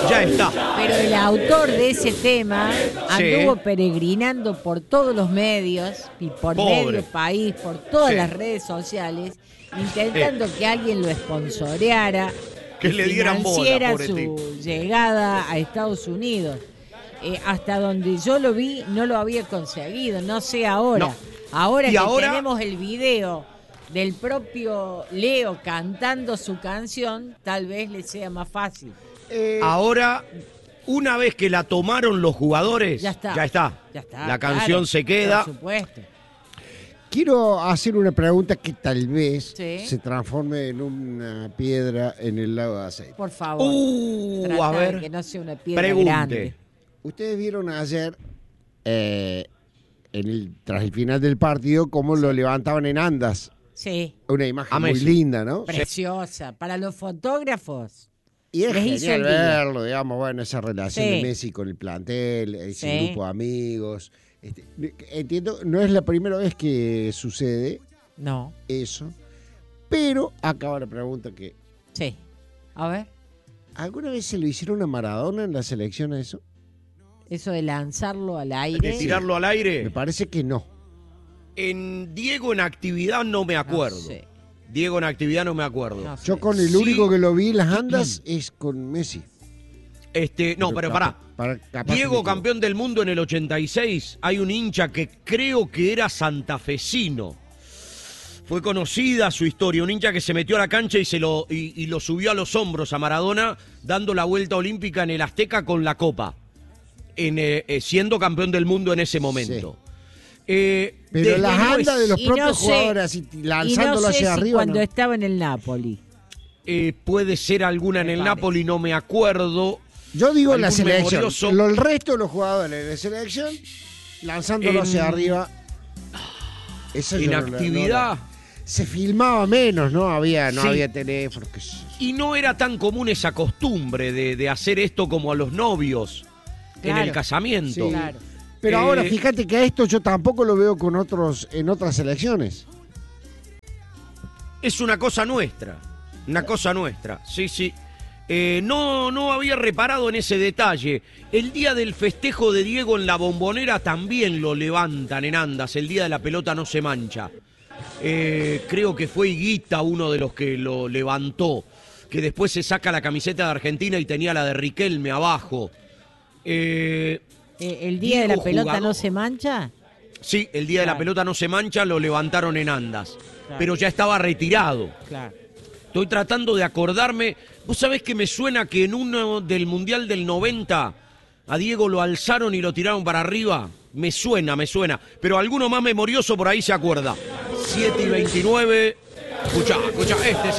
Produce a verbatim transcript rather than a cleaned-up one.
Ya está. Pero el autor de ese tema anduvo Sí. peregrinando por todos los medios y por Pobre. medio país, por todas Sí. las redes sociales, intentando que alguien lo sponsoreara, Que le dieran bola, financiara pobre su tipo. llegada a Estados Unidos. Eh, hasta donde yo lo vi, no lo había conseguido, no sé ahora. No. Ahora Y que ahora- tenemos el video del propio Leo cantando su canción, tal vez le sea más fácil. Eh, Ahora, una vez que la tomaron los jugadores, Ya está. ya está. Ya está, La canción claro, se queda. Por supuesto. Quiero hacer una pregunta que tal vez Sí. se transforme en una piedra en el lago de aceite. Por favor. Uh, Trata a de ver. que no sea una piedra Pregunte. grande. Ustedes vieron ayer, eh, en el, tras el final del partido, cómo lo levantaban en andas. Sí, Una imagen A muy Messi. linda, ¿no? preciosa. Para los fotógrafos. Y es Les hizo genial el día. verlo, digamos, bueno, esa relación Sí. de Messi con el plantel, ese Sí. grupo de amigos. Este, entiendo, no es la primera vez que sucede No, eso, pero acaba la pregunta que, sí. A ver, ¿alguna vez se lo hicieron a Maradona en la selección a eso? eso de lanzarlo al aire. De tirarlo al Me aire. parece que no. En Diego en actividad no me acuerdo. No sé, Diego en actividad no me acuerdo. no sé. Yo con el Sí. único que lo vi en las andas es con Messi. Este, no, pero pará. para- capaz que me Diego, equivoco. campeón del mundo en el ochenta y seis, hay un hincha que creo que era santafesino. Fue conocida su historia, un hincha que se metió a la cancha y, se lo, y, y lo subió a los hombros a Maradona, dando la vuelta olímpica en el Azteca con la Copa, en, eh, eh, siendo campeón del mundo en ese momento. Eh, Pero desde las Nuez- andas de los Y no propios sé- jugadores así, Y lanzándolo no sé hacia si arriba. cuando ¿no? estaba en el Napoli. eh, puede ser alguna en Me el parece. Napoli, no me acuerdo. Yo digo en la algún selección. memorioso- Lo- el resto de los jugadores de la selección lanzándolo En- hacia arriba. Eso En yo no lo- no actividad. lo- se filmaba menos, ¿no? Había, no Sí. había teléfono. qué sé yo. Y no era tan común esa costumbre de, de hacer esto como a los novios en Claro. el casamiento. Sí. Claro. Pero Eh, ahora fíjate que a esto yo tampoco lo veo con otros en otras selecciones. Es una cosa nuestra, una cosa nuestra, sí, sí. Eh, no, no había reparado en ese detalle. El día del festejo de Diego en la Bombonera también lo levantan en andas, el día de la pelota no se mancha. Eh, creo que fue Higuita uno de los que lo levantó, que después se saca la camiseta de Argentina y tenía la de Riquelme abajo. Eh, Eh, ¿El día de la Diego pelota jugador. no se mancha? sí, el día de la Claro. pelota no se mancha, lo levantaron en andas, Claro. pero ya estaba retirado. Claro. Estoy tratando de acordarme. ¿Vos sabés que me suena que en uno del Mundial del noventa a Diego lo alzaron y lo tiraron para arriba? Me suena, me suena. Pero alguno más memorioso por ahí se acuerda. siete y veintinueve. Escuchá, escuchá, este es